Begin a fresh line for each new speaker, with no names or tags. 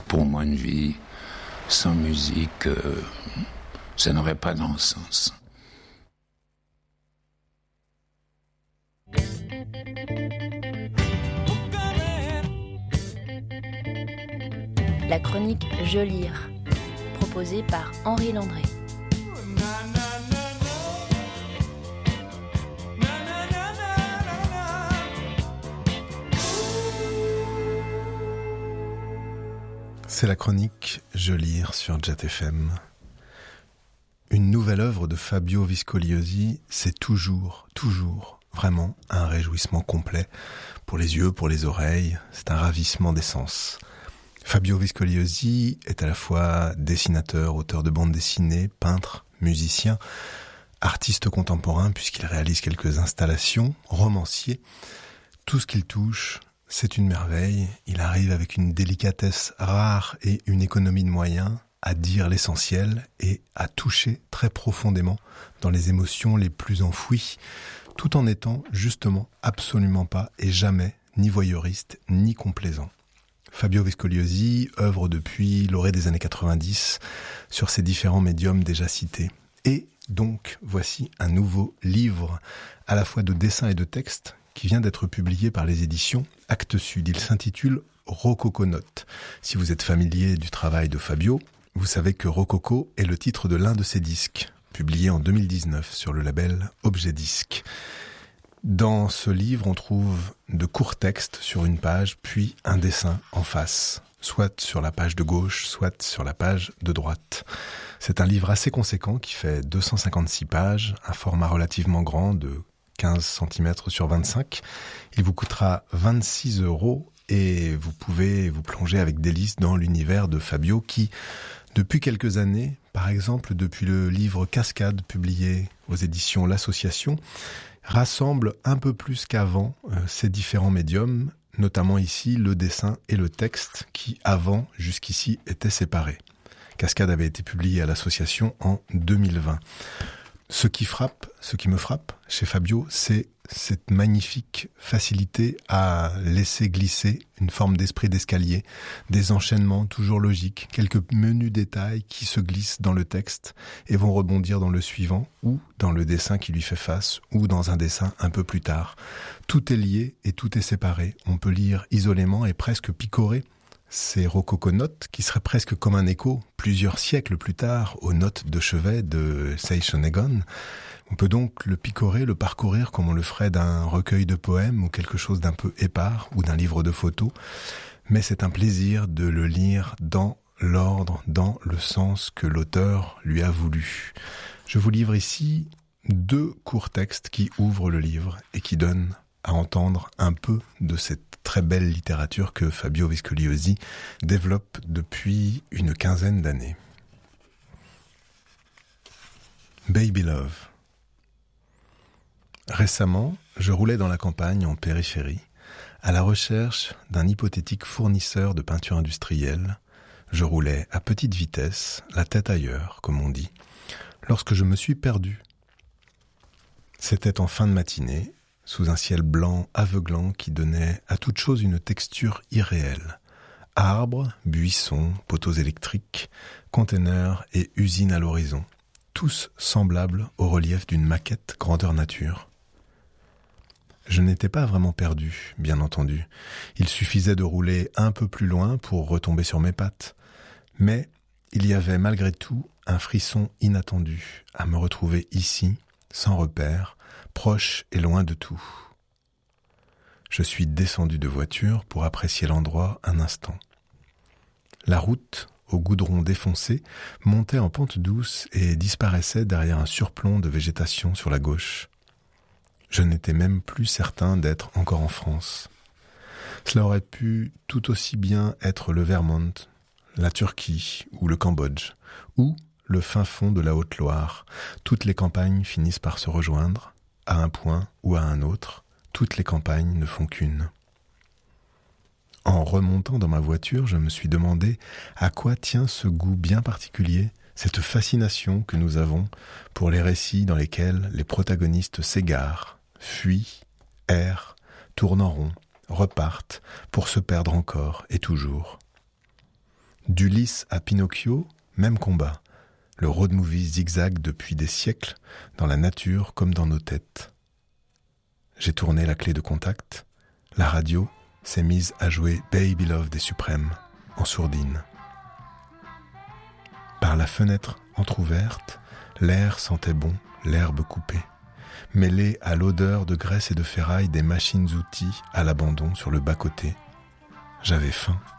Pour moi, une vie sans musique, ça n'aurait pas grand sens.
La chronique Je lire, proposée par Henri Landré.
C'est la chronique Je lire sur Jet FM. Une nouvelle œuvre de Fabio Viscogliosi, c'est toujours, vraiment un réjouissement complet pour les yeux, pour les oreilles. C'est un ravissement des sens. Fabio Viscogliosi est à la fois dessinateur, auteur de bande dessinée, peintre, musicien, artiste contemporain puisqu'il réalise quelques installations, romancier. Tout ce qu'il touche, c'est une merveille. Il arrive avec une délicatesse rare et une économie de moyens à dire l'essentiel et à toucher très profondément dans les émotions les plus enfouies, tout en étant justement absolument pas et jamais ni voyeuriste ni complaisant. Fabio Viscogliosi œuvre depuis l'orée des années 90 sur ces différents médiums déjà cités. Et donc, voici un nouveau livre à la fois de dessin et de texte qui vient d'être publié par les éditions Actes Sud. Il s'intitule Rococo Notes. Si vous êtes familier du travail de Fabio, vous savez que Rococo est le titre de l'un de ses disques, publié en 2019 sur le label Objet Disque. Dans ce livre, on trouve de courts textes sur une page, puis un dessin en face, soit sur la page de gauche, soit sur la page de droite. C'est un livre assez conséquent qui fait 256 pages, un format relativement grand de 15 cm sur 25. Il vous coûtera 26 € et vous pouvez vous plonger avec délice dans l'univers de Fabio qui, depuis quelques années, par exemple depuis le livre Cascade publié aux éditions L'Association, rassemble un peu plus qu'avant ces différents médiums, notamment ici le dessin et le texte qui avant, jusqu'ici, étaient séparés. Cascade avait été publié à l'Association en 2020. Ce qui me frappe chez Fabio, c'est cette magnifique facilité à laisser glisser une forme d'esprit d'escalier, des enchaînements toujours logiques, quelques menus détails qui se glissent dans le texte et vont rebondir dans le suivant ou dans le dessin qui lui fait face ou dans un dessin un peu plus tard. Tout est lié et tout est séparé. On peut lire isolément et presque picorer ces Rococo Notes qui seraient presque comme un écho, plusieurs siècles plus tard, aux notes de chevet de Seishun Egon. On peut donc le picorer, le parcourir comme on le ferait d'un recueil de poèmes ou quelque chose d'un peu épars ou d'un livre de photos. Mais c'est un plaisir de le lire dans l'ordre, dans le sens que l'auteur lui a voulu. Je vous livre ici 2 courts textes qui ouvrent le livre et qui donnent à entendre un peu de cette très belle littérature que Fabio Viscogliosi développe depuis une quinzaine d'années. Baby Love. Récemment, je roulais dans la campagne en périphérie, à la recherche d'un hypothétique fournisseur de peinture industrielle. Je roulais à petite vitesse, la tête ailleurs, comme on dit, lorsque je me suis perdu. C'était en fin de matinée, sous un ciel blanc aveuglant qui donnait à toute chose une texture irréelle. Arbres, buissons, poteaux électriques, containers et usines à l'horizon, tous semblables au relief d'une maquette grandeur nature. Je n'étais pas vraiment perdu, bien entendu. Il suffisait de rouler un peu plus loin pour retomber sur mes pattes. Mais il y avait malgré tout un frisson inattendu à me retrouver ici, sans repère, proche et loin de tout. Je suis descendu de voiture pour apprécier l'endroit un instant. La route, au goudron défoncé, montait en pente douce et disparaissait derrière un surplomb de végétation sur la gauche. Je n'étais même plus certain d'être encore en France. Cela aurait pu tout aussi bien être le Vermont, la Turquie ou le Cambodge, ou le fin fond de la Haute-Loire. Toutes les campagnes finissent par se rejoindre, à un point ou à un autre. Toutes les campagnes ne font qu'une. En remontant dans ma voiture, je me suis demandé à quoi tient ce goût bien particulier, cette fascination que nous avons pour les récits dans lesquels les protagonistes s'égarent, fuient, errent, tournent en rond, repartent pour se perdre encore et toujours. D'Ulysse à Pinocchio, même combat. Le road movie zigzague depuis des siècles, dans la nature comme dans nos têtes. J'ai tourné la clé de contact. La radio s'est mise à jouer Baby Love des Suprêmes, en sourdine. Par la fenêtre entr'ouverte, l'air sentait bon, l'herbe coupée, mêlée à l'odeur de graisse et de ferraille des machines-outils à l'abandon sur le bas-côté. J'avais faim.